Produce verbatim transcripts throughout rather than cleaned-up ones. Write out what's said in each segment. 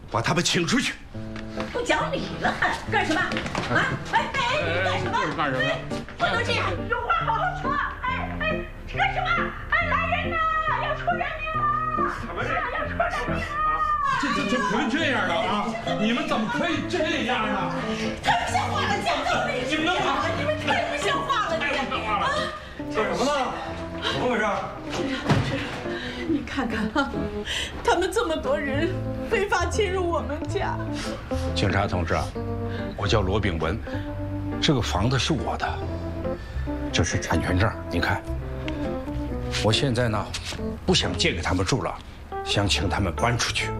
把他们请出去。 不讲理了还干什么？啊！哎哎，你干什么？ 干什么？ 不能这样，有话好好说。哎哎，干什么？哎，来人呐！要出人命了！ 什么人？ 要出人命了！ 这这这不是这样的啊！你们怎么可以这样呢？ 太不像话了！讲道理， 你们能好？ 你们太不像话了！你太不像话了！ 干什么呢？怎么回事？ 你看看啊，他们这么多人非法侵入我们家。 警察同志啊，我叫罗炳文，这个房子是我的，这是产权证，你看。我现在呢，不想借给他们住了，想请他们搬出去。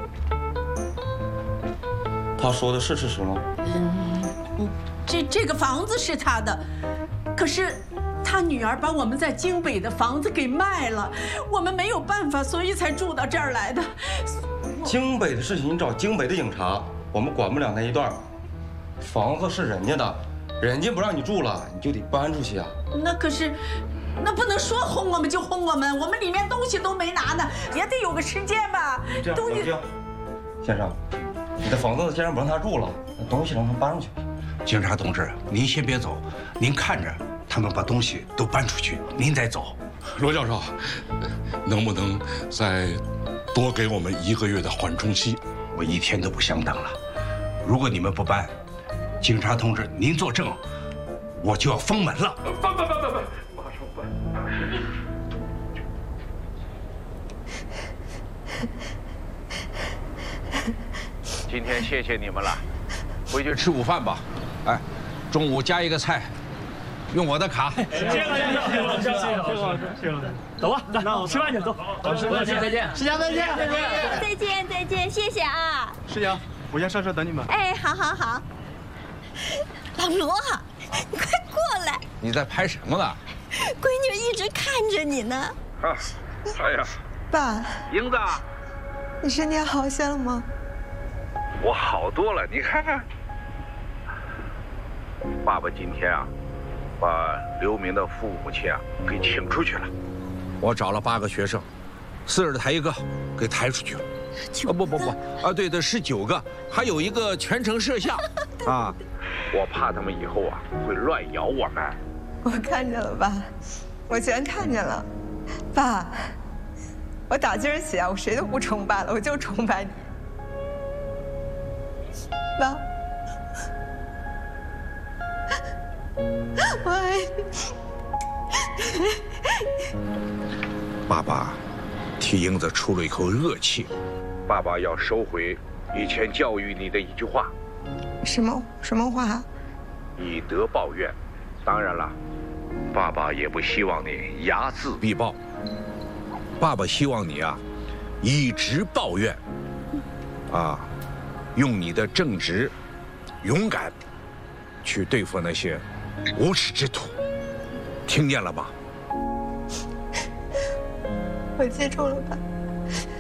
他说的是事实吗？ 嗯，这这个房子是他的，可是他女儿把我们在京北的房子给卖了，我们没有办法，所以才住到这儿来的。 京北的事情你找京北的警察，我们管不了那一段。房子是人家的，人家不让你住了，你就得搬出去啊。 那可是，那不能说轰我们就轰我们，我们里面东西都没拿呢，也得有个时间吧。 这样， 东西这样，先生，你的房子既然不让他住了，那东西让他搬出去。 警察同志，您先别走，您看着他们把东西都搬出去，您再走。 罗教授，能不能再多给我们一个月的缓冲期？ 我一天都不想等了。如果你们不搬，警察同志您作证，我就要封门了。 搬搬搬搬搬，马上搬！ 今天谢谢你们了，回去吃午饭吧。哎，中午加一个菜，用我的卡。 谢谢老师，谢谢老师，谢谢老师，谢谢老师。走吧，那我吃饭去，走。老师再见，再见。师强再见，再见， 再见，再见，谢谢啊。 师强，我先上车等你们。 哎，好好好。老罗，你快过来， 你在拍什么呢？ 闺女一直看着你呢。 啊！哎呀， 爸， 英子， 你身体好些了吗？ 我好多了，你看看。爸爸今天啊，把刘明的父母亲啊给请出去了。 我找了八个学生，四十抬一个，给抬出去了。啊不不不啊，对的是九个，还有一个全程摄像啊。 我怕他们以后啊会乱咬我们。 我看见了，爸，我全看见了。爸，我打今儿起啊，我谁都不崇拜了，我就崇拜你。爸，我爱你。 爸爸替英子出了一口恶气。 爸爸要收回以前教育你的一句话。 什么什么话？ 以德报怨。当然了，爸爸也不希望你睚眦必报。爸爸希望你啊，以直报怨，啊，用你的正直、勇敢，去对付那些无耻之徒。听见了吧？ 我记住了，爸。